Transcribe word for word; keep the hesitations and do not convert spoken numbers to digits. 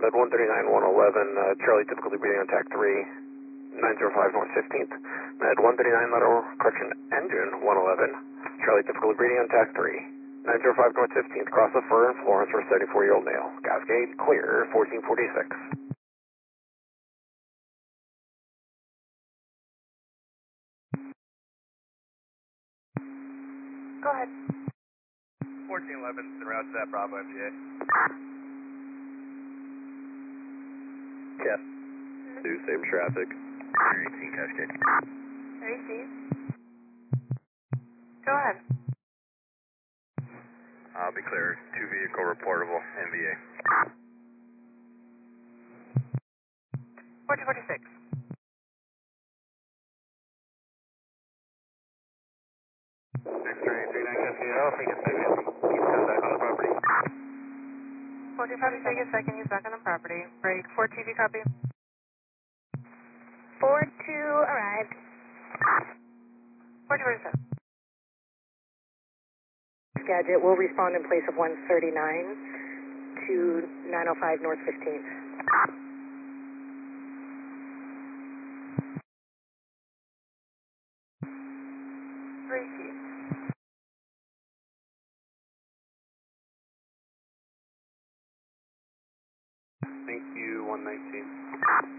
Med one thirty-nine, one eleven, uh, Charlie typically reading on tack three, nine zero five North fifteenth. Med one thirty-nine, lateral correction engine one eleven, Charlie typically reading on tack three, nine zero five North fifteenth, cross the fur in Florence for a seventy-four-year-old male. Cascade, clear, fourteen forty-six. Go ahead. fourteen eleven, en route to that Bravo M G A. Yes. Do same traffic. eighteen Cascade. Receive. Go ahead. I'll be clear. Two vehicle reportable, M V A. fourteen forty-six. X-ray three nine Cascade Alpha, get second. Keep contact on the property. fourteen forty-six, get second, he's back on the property. Break, four T V, copy. four two arrived. fourteen forty-seven. Gadget will respond in place of one thirty-nine to nine oh five North fifteenth. Receive. Thank you, one nineteen.